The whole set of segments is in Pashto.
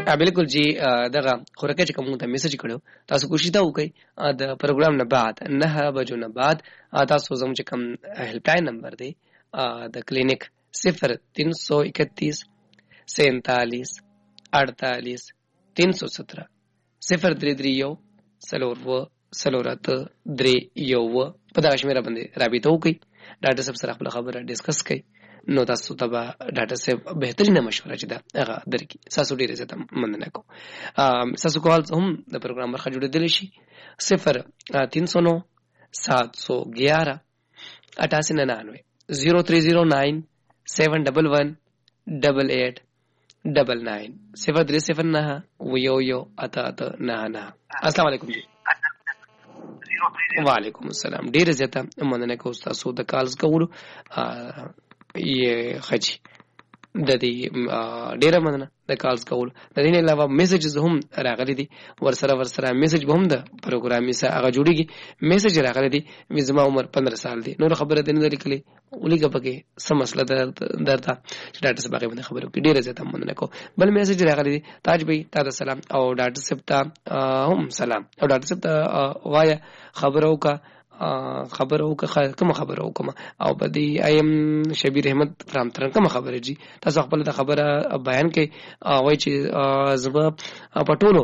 بالکل جی دغه خورکه چې کوم ته میسج کړو تاسو کوشش دا وکړئ د پروګرام نه بعد 9 بجو نه بعد تاسو زموږ چې کوم هیلپ لاین نمبر دی د کلینیک 0331 47 48 317 0331 سلورات درې یو په دغه شمیره باندې رابطه وکړئ ډاکټر صاحب سره خپل خبره ډیسکس کړئ نو تاسو ته به ډاکټر صاحب بهترینه مشوره چې دا هغه درکړي تاسو ډیره زیاته مننه کوم تاسو کول هم د پروګرام برخه جوړېدلی شي 0309 711 8899 0309 711 8899 0309 ویو اتا نه. السلام علیکم جی. وعلیکم السلام. ډیره زیاته مننه کوم تاسو د کالز کولو یې خچ د دې ډیره مننه د کالز کولو د دې نه علاوه میسجز هم راغلي دي ورسره میسج به هم د پروګرامي سره هغه جوړیږي میسج راغلي دي زما عمر 15 سال دی نور خبره دې نه لیکلي ولګه پکې سم مسله درته چې ډاکټر صاحب هغه باندې خبرو کې ډیره زیاته مننه کوم. بل میسج راغلی دي تاج بھائی تاسو سلام او ډاکټر صاحب ته هم سلام او ډاکټر صاحب ته وایا خبرو کا کوم خبره وکم او بدی ایم شبیر احمد فرامترن کوم خبره جی تاسو خپل د خبره بیان کړئ وای چې زما پټولو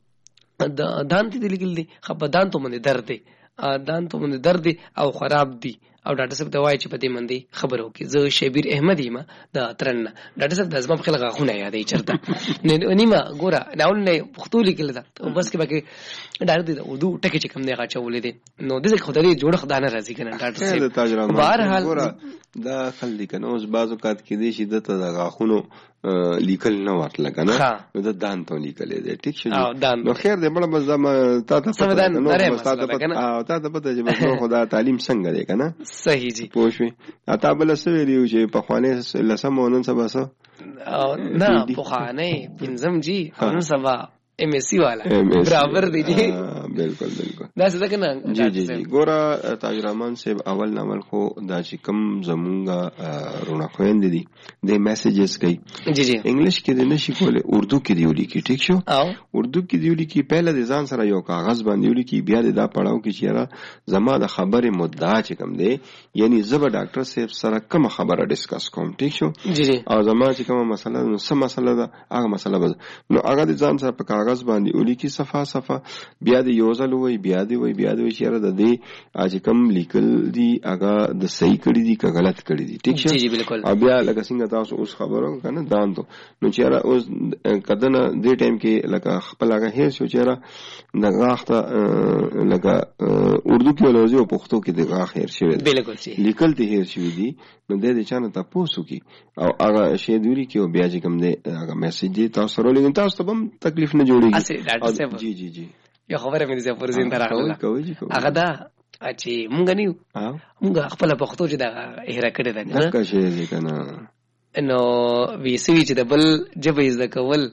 دان ته لیکل دي خپدان ته باندې درد دی دان ته باندې درد دی او خراب دی او ډاکټر صاحب دا وایي چې په دې باندې خبرو کې زه شبیر احمد یم د ترن ډاکټر صاحب د ازما په خلک غونه یادې چرته نیمه ګوره ناول نه پختو لیکل دا بس کې باقي ډاکټر د اردو ټکی چې کوم دی هغه چولې دي نو د څه خدای جوړ خدانه راځي کنه ډاکټر صاحب بهرحال دا خل دي کنه اوس بازو کات کې دي چې دته د غاخونو لیکل نه ورتل کنه نو د دان ته لیکل دي ټیک شو نو خیر دې بل مزه تا ته سمدان نو تا ته پته چې خدا تعلیم څنګه دی کنه صحیح جی پوښوي اته بل څه ویلو چې په خوانه لسم ونن سبا سو نه په خوانه پنځم جی نن سبا ایم ایس سی والا برابر دی جی بالکل دا څه کنه جی ګوره تاج رحمان صاحب اول نامل خو دا چې کم زمونږه رونه خويند دي د میسجز کوي جی انګلیش کې د نشي کوله اردو کې دی ولیکي ټیک شو اردو کې دی ولیکي پهله د ځان سره یو کاغذ باندې ولیکي بیا دا پړاو کې چیرې زما د خبره مدعا چې کم دی یعنی زبر ډاکټر صاحب سره کوم خبره ډیسکس کوم ټیک شو جی او زما چې کوم مسله نو سم مسله ده هغه مسله نو هغه د ځان سره په کاغذ باندې ولیکي صفه بیا د یوزل وای بیا دی چیرې د دې اج کم لیکل دی هغه د صحیح کړی دی که غلط کړی دی ټیک شو جی بالکل بیا لکه څنګه تاسو اوس خبرو کنه دان ته نو چیرې اوس کدن دې ټایم کې لکه خپل هغه هیر شو چیرې د غاخته لکه اردو کې ولوزي او پښتو کې د غاخ هیر شوی بالکل لیکل ته هیر شوی دی نو دې چانه تاسو کې او هغه شی دوری کې بیا چې کوم دې هغه میسج دی تاسو سره لګین تاسو ته هم تکلیف نه جوړیږي جی یو خبره مې زه پر زین راغله هغه دا چې مونږ نیو مونږ خپل پښتو چې دا هره کړی دا نه کا شی دی کنه نو وی سوي چې د بل جبه ز کول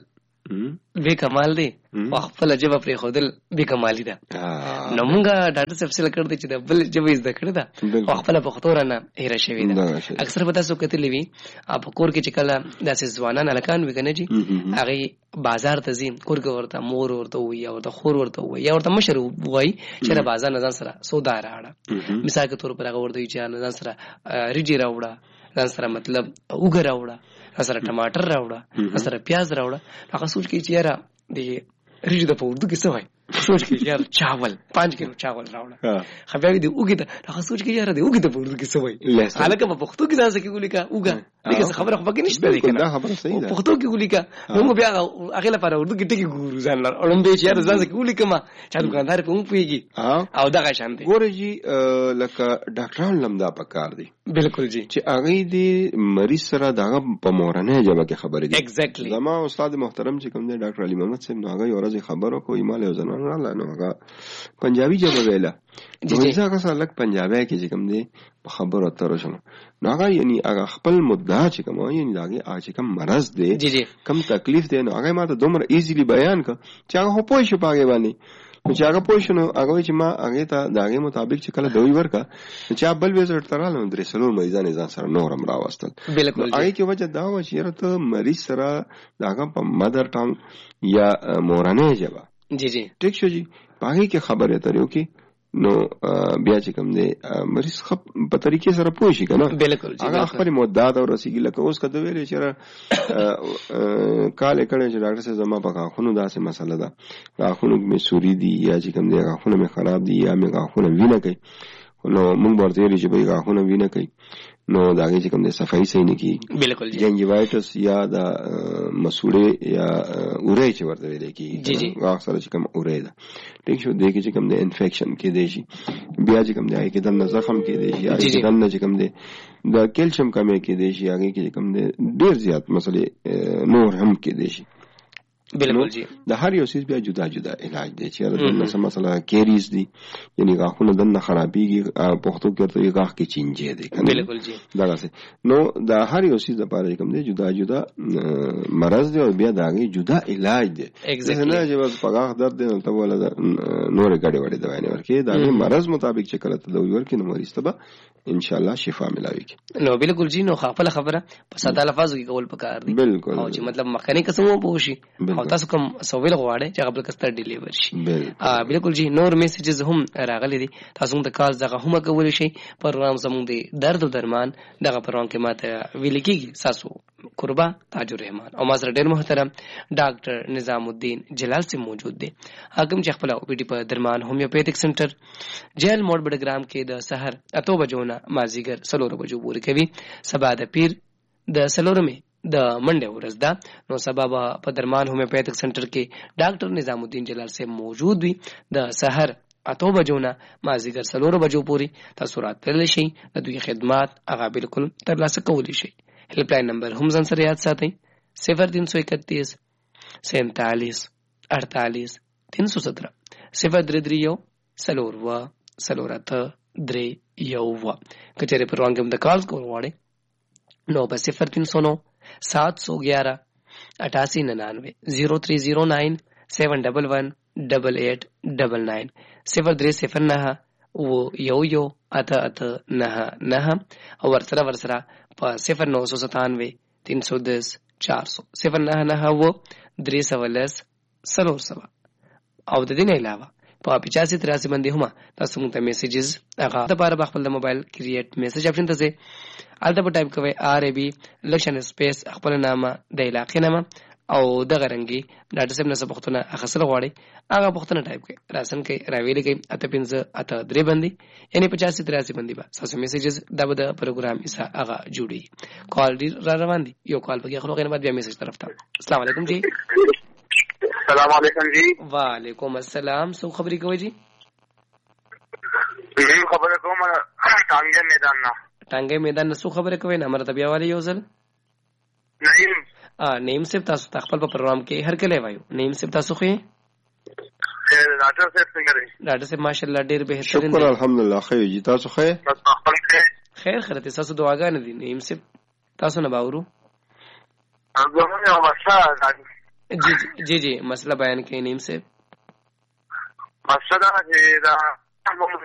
به کمال دی خپل جبه پر خودل به کمالی ده نو مونږه ډاکټر صاحب سره کړی چې د بل جبه ز کړی دا خپل پښتو رانه هره شوی ده اکثر به تاسو کتلی وی په کور کې چې کله داسې ځوانان الکان وکنه جی هغه بازار ته زیم کور کې ورته مور ورته وي او ورته خور ورته وي یا ورته مشر وای چې بازار نه ځان سره سودا راړه مثال کے طور پر هغه ورته چې ځان سره ریجی راوړه ځان سره مطلب وګ راوړه سره ټماټر راوړه سره پیاز راوړه هغه سوچ کې چې یاره د ریجی د په اردو کې څه وای سوچ کې یار چاول 5 کیلو چاول راوړه خبرې دی وګی ته هغه سوچ کې یاره دی وګی ته په اردو کې څه وای حالکه په پښتو کې ځان سکی ولیکا وګا دغه خبره خو پکې نشته دی کنه پښتو کې ولیکا نو بیا هغه لپاره اردو کې ټکی ګورو ځان اولم به چې یاره ځان سکی ولیکم چې دکاندار په مو پیږي او دغه شان دی ګوره جی لکه ډاکټران لمدا پکار دی بالکل جی چې هغه دی مریض سره دغه په مورنه جواب کې خبرې دي ایگزیکټلی زما استاد محترم چې کوم دی ډاکټر علي محمد صاحب نو هغه ورځ خبرو کو ایمال یو ځنه نه نو هغه پنجابي جواب ویلا نو ځکه سره لک پنجابي کې چې کوم دی په خبرو اترو شنو نو هغه یعنی هغه خپل مدعا چې کوم یعنی هغه چې کوم مرض دی کم تکلیف دی نو هغه ماته دومره ایزیلی بیان ک چې هغه په پوه شي پاګې باندې نو چې هغه پوه شو نو هغه چې ما هغه ته د هغه مطابق چې کله دوی ورکا چې بل وزټ تراله درې سلور مریضان ځان سره نورم راوستل. بالکل هغه کې وجه دا و چې ته مریض سره داغه په مدر ټنګ یا مورانه ژبه جی ټیک شو جی هغه کې خبره ترې وکي نو بیا چې کوم دی مریض په طریقې سره پوه شي کنه. بالکل هغه خپل مدت او رسیدي لکه اوس کده ویلې چې کال کړي چې ډاکټر صاحب زما په غاښونو داسې مسله ده غاښونو مې سوري دي یا چې کوم دی غاښونه مې خراب دي یا مې غاښونه وینه کوي نو موږ ورته ویلې چې به غاښونه وینه کوي نو دا چې کوم دی صفائی صحیح نه کیږي. بالکل جنجیوایټس یا د مسوړې یا اورې چې ورته ویل کیږي غاښ سره چې کوم اورې ده ټیک شو دی چې کوم دی انفیکشن کې دی شي بیا چې کوم دی کې د زخم کې دی شي چې دنه چې کوم دی د کیلشیم کمی کې دی شي هغه کې کوم دی ډیر زیات مسلې نور هم کې دی شي. بالکل جی د هر یو سیس بیا جدا جدا علاج دی چې د نس مسله کیریز دی یعنی غاښونه دنه خرابېږي پښتو کې ته غاښ کې چینجه دی. بالکل جی دا څه نو د هر یو سیس لپاره کوم دی جدا جدا مرض دی او بیا داغه جدا علاج دی. نه چې بس په غاښ درد دی نو ته ولا نور غړي وړي دوا نه ورکې دا مرض مطابق چې کله ته دوی ورکې نو مریض ته ان شاء الله شفا ملاوي کی. نو بالکل جی نو خپل خبره په ساده الفاظو کې کول پکار دی. بالکل او چې مطلب مخکنی قسمو پوشي او تاسو کوم سوال غواړئ چې خپل کستر ډیلیور شي. بالکل جی نور میسیجز هم راغلي دي تاسو ته کال دغه هم کول شي پروګرام زموږ دی درد او درمان دغه پروګرام کې ماته ویل کیږي ساسو قربا تاج الرحمن او مازر ډیر محترم ډاکټر نظام الدین جلال سے موجود دي حکم چې خپل او پی ډی په درمان هومیوپیتھک سنټر جیل موډ بډګرام کې د سحر اتو بجو نه مازیګر سلور بجو پورې کوي. سبا د پیر د سلورمه د منډه ورځ ده نو سبب په درمان هومیوپیتھک سنټر کې ډاکټر نظام الدین جلال سے موجود وي د سحر اتو بجو نه مازیګر سلور بجو پوری تاسو راتللی شي د دوی خدمات هغه بالکل ترلاسه کولی شي. هیلپ لاین نمبر هم ځان سره یاد ساتئ 0331 47 48 317 033 سلور و سلورات درې یو و. کچره پر وانګم د کالز کول غواړي نو په 0309 711 8899 0309 711 8899 0309 و یو اته نه نه او ورسره په 0997 310 400 099 و 310 سلور او د دې نه علاوه په 8583 باندې هم تاسو مونږ ته میسیجز هغه د لپاره خپل د موبایل کریټ میسج اپشن ته ځئ البته په ټایپ کوئ آر ای بی لکشن سپیس خپل نامه د علاقې نامه او د غرنګي ډاټا سیب نه پختونه اخصل غواړي هغه پختونه ټایپ کړئ راسن کوي راویل کوي اته پنځه اته درې باندې یعنی 8583 باندې با تاسو میسیجز د پروګرام ایسا هغه جوړي کال را روان دي یو کال بګي خلک نه بعد بیا میسج طرف ته. السلام علیکم جی. السلام علیکم جی. وعلیکم السلام. سو خبرې کوي جی؟ خبره کوم ټانګې میدان نه. ټانګې میدان نه سو خبره کوي نه مرته بیا والی یو ځل. نعیم. نعیم صاحب تاسو خپل په پروګرام کې هر کله وایو. نعیم صاحب تاسو خو ډاکټر صاحب څنګه دی؟ ډاکټر صاحب ماشاءالله ډیر بهترین. شکر الحمدلله خیر جی تاسو خیر؟ خیر خیرته تاسو دعاګانې دي نعیم صاحب تاسو نه باورو. جی مسئلہ بیان کہیں نیم سے مسئلہ